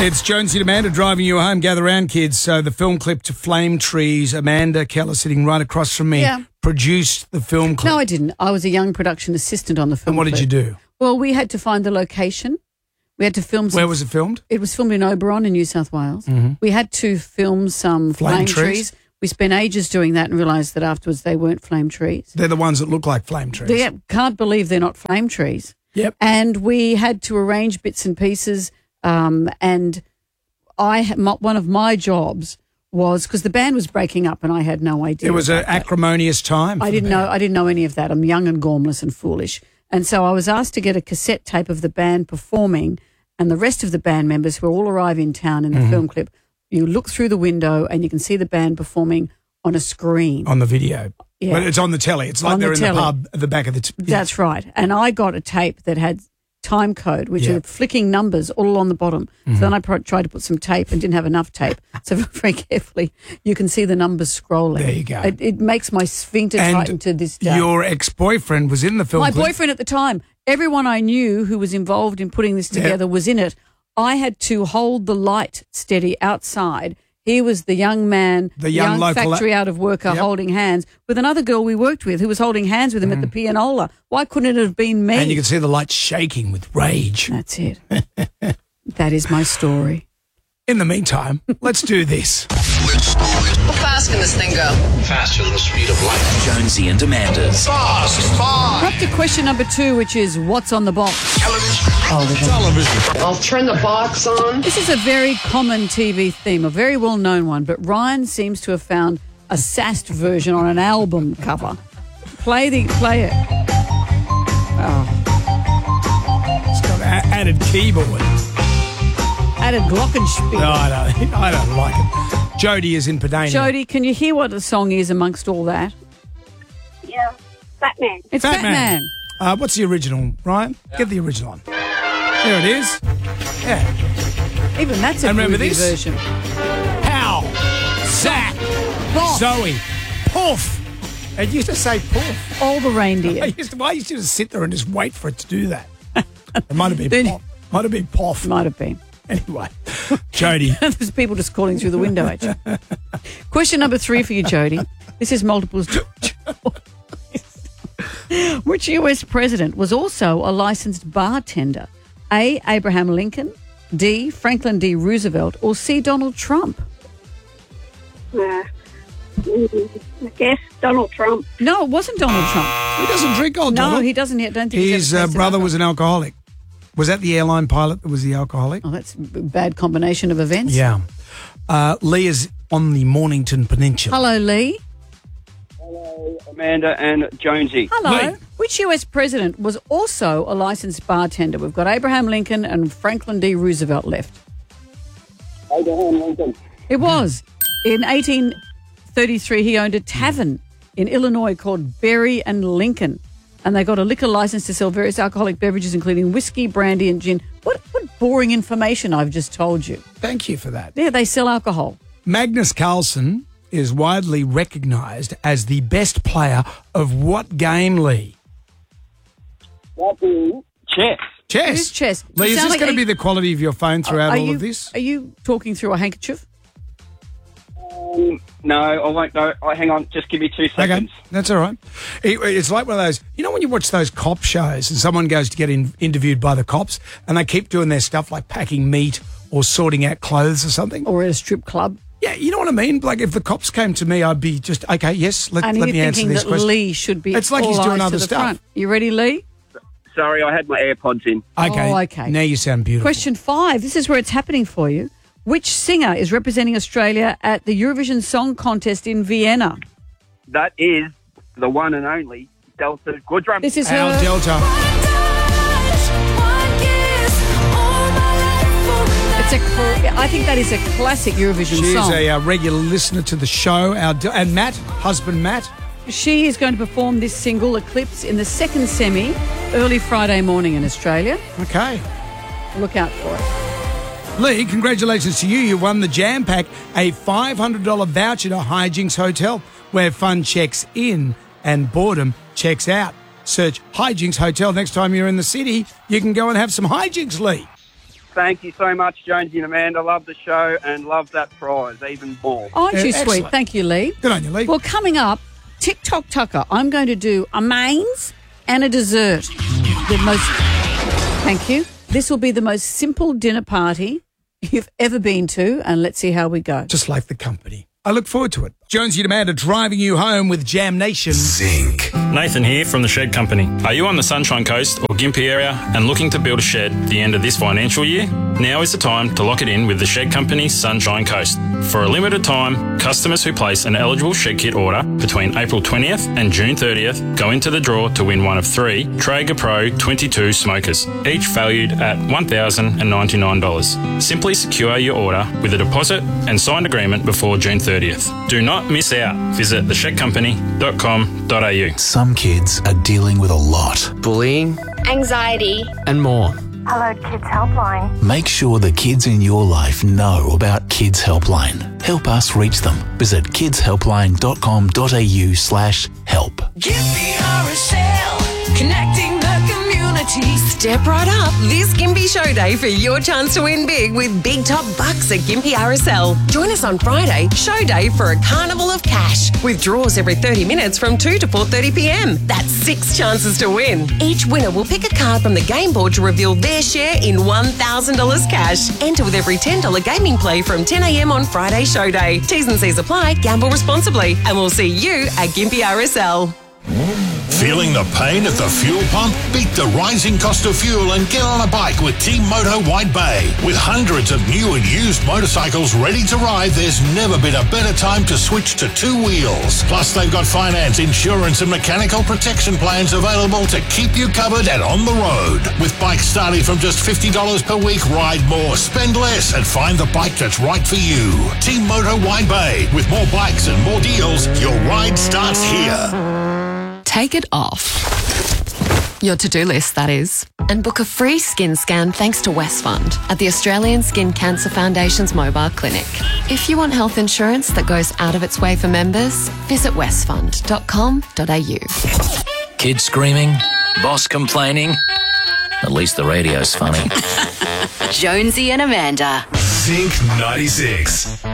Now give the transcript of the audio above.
It's Jonesy and Amanda driving you home. Gather round, kids. So the film clip to Flame Trees, Amanda Keller sitting right across from me, produced the film clip. No, I didn't. I was a young production assistant on the film And what clip. did you do? Well, we had to find the location. We had to film some... Where was it filmed? It was filmed in Oberon in New South Wales. Mm-hmm. We had to film some flame trees. We spent ages doing that and realised that afterwards they weren't flame trees. They're the ones that look like flame trees. They can't believe they're not flame trees. Yep. And we had to arrange bits and pieces and one of my jobs was, because the band was breaking up and I had no idea. It was an acrimonious time. I didn't know any of that. I'm young and gormless and foolish. And so I was asked to get a cassette tape of the band performing, and the rest of the band members who all arrive in town in the film clip, you look through the window and you can see the band performing on a screen. On the video. Yeah. But it's on the telly. It's like they're in the pub at the back of the... That's right. And I got a tape that had time code, which are flicking numbers all on the bottom. So then I tried to put some tape and didn't have enough tape. So very carefully, you can see the numbers scrolling. There you go. It makes my sphincter tighten to this day. Your ex-boyfriend was in the film clip. My boyfriend at the time. Everyone I knew who was involved in putting this together was in it. I had to hold the light steady outside. He was the young man, the young factory out of worker holding hands with another girl we worked with who was holding hands with him at the pianola. Why couldn't it have been me? And you could see the light shaking with rage. That's it. That is my story. In the meantime, let's do this. How fast can this thing go? Faster than the speed of light. Jonesy and Amanda's. Fast. We're up to question number 2, which is what's on the box? Television. I'll turn the box on. This is a very common TV theme, a very well-known one, but Ryan seems to have found a sassed version on an album cover. Play it. Oh. It's got an added keyboard. Added glockenspiel. No, I don't like it. Jody is in Padania. Jody, can you hear what the song is amongst all that? Yeah, Batman. It's Batman. What's the original, Ryan? Get the original on. There it is. Yeah. Even that's a remember groovy this? version. Pow! Zap! Poff. Zoe! Poof! It used to say poof. All the reindeer. I used to just sit there and just wait for it to do that. It might have been pop. Might have been poff. Might have been. Anyway, Jody. There's people just calling through the window at you. Question number 3 for you, Jody. This is multiples. Which US president was also a licensed bartender? A, Abraham Lincoln, D, Franklin D. Roosevelt, or C, Donald Trump? I guess Donald Trump. No, it wasn't Donald Trump. He doesn't drink No, Donald. he doesn't. I don't think he's His ever tasted brother alcohol. was an alcoholic. Was that the airline pilot that was the alcoholic? Oh, that's a bad combination of events. Yeah. Lee is on the Mornington Peninsula. Hello, Lee. Hello, Amanda and Jonesy. Hello. Lee. Which US president was also a licensed bartender? We've got Abraham Lincoln and Franklin D. Roosevelt left. Abraham Lincoln. It was. In 1833, he owned a tavern in Illinois called Berry and Lincoln. And they got a liquor license to sell various alcoholic beverages, including whiskey, brandy, and gin. What boring information I've just told you. Thank you for that. Yeah, they sell alcohol. Magnus Carlsen is widely recognised as the best player of what game, Lee? That is chess. Chess. It is chess. Lee, You is sound this like going to be the quality of your phone throughout all you, of this? Are you talking through a handkerchief? No, I won't know. Hang on, just give me 2 seconds. Okay, that's all right. It's like one of those, you know when you watch those cop shows and someone goes to get interviewed by the cops and they keep doing their stuff like packing meat or sorting out clothes or something? Or at a strip club? Yeah, you know what I mean? Like if the cops came to me, I'd be just, okay, yes, let me answer this And you're thinking that Lee should be It's like he's all doing eyes other to the stuff. front. You ready, Lee? Sorry, I had my AirPods in. Okay. Oh, okay. Now you sound beautiful. Question 5. This is where it's happening for you. Which singer is representing Australia at the Eurovision Song Contest in Vienna? That is the one and only Delta Goodrum. This is Al her. Delta. I think that is a classic Eurovision She's song. a regular listener to the show. And Matt, husband Matt. She is going to perform this single, Eclipse, in the second semi early Friday morning in Australia. Okay. Look out for it. Lee, congratulations to you. You won the Jam Pack, a $500 voucher to Hijinks Hotel, where fun checks in and boredom checks out. Search Hijinks Hotel next time you're in the city. You can go and have some hijinks, Lee. Thank you so much, Jonesy and Amanda. Love the show and love that prize even more. Aren't you sweet? Thank you, Lee. Good on you, Lee. Well, coming up, TikTok Tucker, I'm going to do a mains and a dessert. Thank you. This will be the most simple dinner party you've ever been to, and let's see how we go. Just like the company. I look forward to it. Jonesy and Amanda driving you home with Jam Nation. Zinc. Nathan here from the Shed Company. Are you on the Sunshine Coast or Gympie area and looking to build a shed at the end of this financial year? Now is the time to lock it in with the Shed Company's Sunshine Coast. For a limited time, customers who place an eligible shed kit order between April 20th and June 30th go into the draw to win one of 3 Traeger Pro 22 smokers, each valued at $1,099. Simply secure your order with a deposit and signed agreement before June 30th. Do not miss out. Visit theshedcompany.com.au. Some kids are dealing with a lot. Bullying, anxiety, and more. Hello Kids Helpline. Make sure the kids in your life know about Kids Helpline. Help us reach them. Visit kidshelpline.com.au/help. Gympie RSL, connecting the community. Step right up this Gympie Show Day for your chance to win big with big top bucks at Gympie RSL. Join us on Friday, Show Day, for a carnival of cash with draws every 30 minutes from 2 to 4:30 p.m. That's 6 chances to win. Each winner will pick a card from the game board to reveal their share in $1,000 cash. Enter with every $10 gaming play from 10 a.m. on Friday Show Day. T's and C's apply. Gamble responsibly. And we'll see you at Gympie RSL. Feeling the pain at the fuel pump? Beat the rising cost of fuel and get on a bike with Team Moto White Bay. With hundreds of new and used motorcycles ready to ride, there's never been a better time to switch to 2 wheels. Plus, they've got finance, insurance and mechanical protection plans available to keep you covered and on the road. With bikes starting from just $50 per week, ride more, spend less and find the bike that's right for you. Team Moto White Bay. With more bikes and more deals, your ride starts here. Take it off your to-do list, that is, and book a free skin scan thanks to Westfund at the Australian Skin Cancer Foundation's mobile clinic. If you want health insurance that goes out of its way for members, visit westfund.com.au. Kids screaming, boss complaining. At least the radio's funny. Jonesy and Amanda. Zinc 96.